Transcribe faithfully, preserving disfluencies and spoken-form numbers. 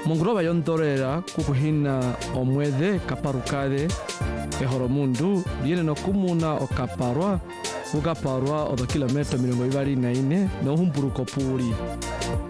Munguroba yondorera kukuhina omwethe kaparukade ehoromundu liene no kumuna okaparwa ukaparwa odo kilometro mirongo ibari na ine no humpuruko puri.